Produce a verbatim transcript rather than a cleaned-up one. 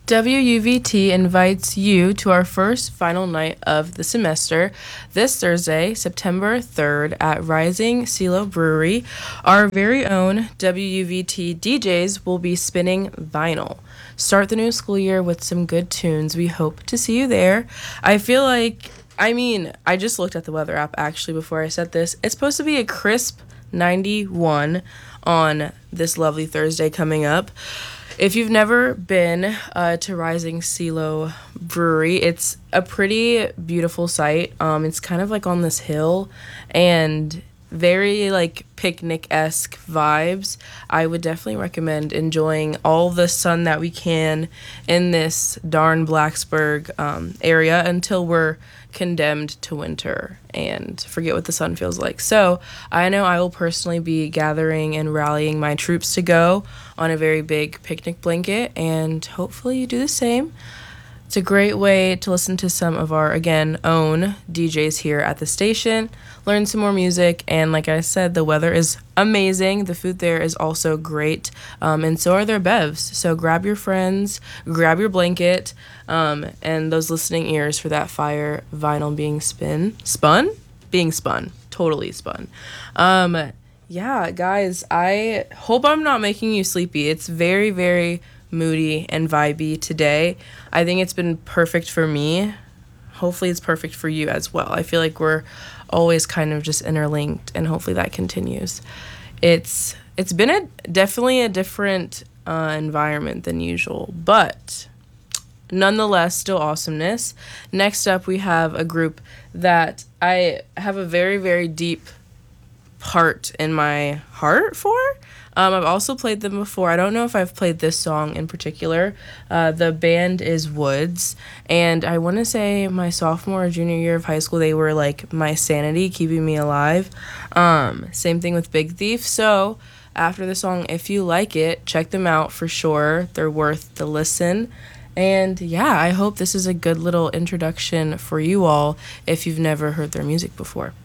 W U V T invites you to our first final night of the semester this Thursday, September third at Rising Silo Brewery. Our very own W U V T D Js will be spinning vinyl. Start the new school year with some good tunes. We hope to see you there. I feel like, I mean, I just looked at the weather app actually before I said this. It's supposed to be a crisp ninety-one on this lovely Thursday coming up. If you've never been uh, to Rising Silo Brewery, it's a pretty beautiful site. Um, it's kind of like on this hill and very like picnic-esque vibes. I would definitely recommend enjoying all the sun that we can in this darn Blacksburg um, area until we're condemned to winter and forget what the sun feels like. So I know I will personally be gathering and rallying my troops to go on a very big picnic blanket, and hopefully you do the same. It's a great way to listen to some of our, again, own D Js here at the station, learn some more music, and like I said, the weather is amazing. The food there is also great, um, and so are their bevs. So grab your friends, grab your blanket, um, and those listening ears for that fire vinyl being spin, spun? Being spun. Totally spun. Um, yeah, guys, I hope I'm not making you sleepy. It's very, very moody and vibey today. I think it's been perfect for me. Hopefully it's perfect for you as well. I feel like we're always kind of just interlinked, and hopefully that continues. It's it's been a definitely a different uh, environment than usual, but nonetheless still awesomeness. Next up we have a group that I have a very, very deep part in my heart for. Um, I've also played them before. I don't know if I've played this song in particular. Uh, the band is Woods, and I want to say my sophomore or junior year of high school, they were like my sanity, keeping me alive. Um, same thing with Big Thief. So after the song, if you like it, check them out for sure. They're worth the listen. And yeah, I hope this is a good little introduction for you all if you've never heard their music before.